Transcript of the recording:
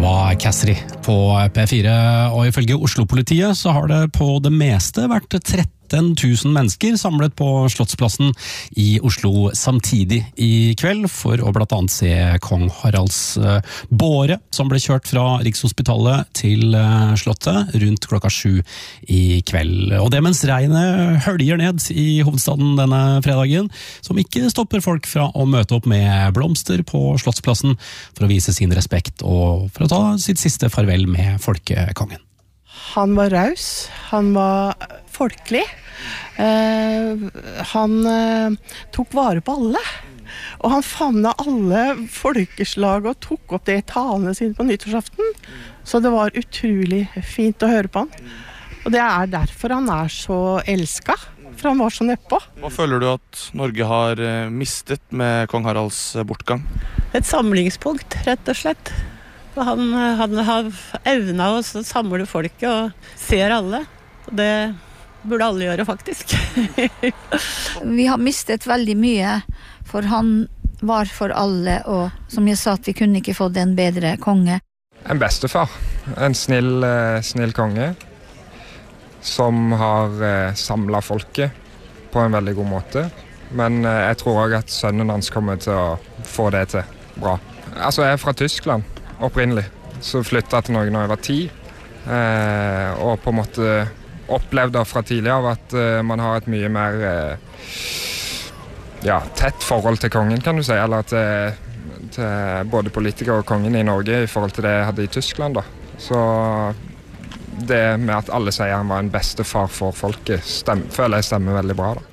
var Cassidy på P4, og ifølge Oslo-politiet så har det på det meste vært 13 000 mennesker samlet på Slottsplassen i Oslo samtidig i kveld for å blant annet se kong Haralds båre som ble kjørt fra Rikshospitalet til Slottet rundt 7 i kveld. Og det mens regnet høljer ned i hovedstaden denne fredagen, som ikke stopper folk fra å møte opp med blomster på Slottsplassen for å vise sin respekt og for å ta sitt siste farvel med folkekongen. Han var raus, han var folkelig, han tok vare på alle, og han favnet alle folkeslag og tok opp det i talene sine på nyttårsaften, så det var utrolig fint å høre på han. Og det er derfor han er så elsket, for han var så nedpå. Hva føler du at Norge har mistet med kong Haralds bortgang? Et samlingspunkt, rett og slett. Han har evnet å samle folket og ser alle. Det burde alle gjøre, faktisk. Vi har mistet veldig mye, for han var for alle, og som jeg sa, at vi kunne ikke fått en bedre konge. En bestefar, en snill konge, som har samlet folket på en veldig god måte. Men jeg tror også at sønnen hans kommer til å få det til bra. Altså, jeg er fra Tyskland. Opprinnelig, så flyttet jeg til Norge når jeg var 10, og på en måte opplevde fra tidligere av at man har et mye mer tett forhold til kongen, kan du si, eller til både politikere og kongen i Norge i forhold til det jeg hadde i Tyskland da. Så det med at alle sier han var en bestefar for folket, føler jeg stemmer veldig bra da.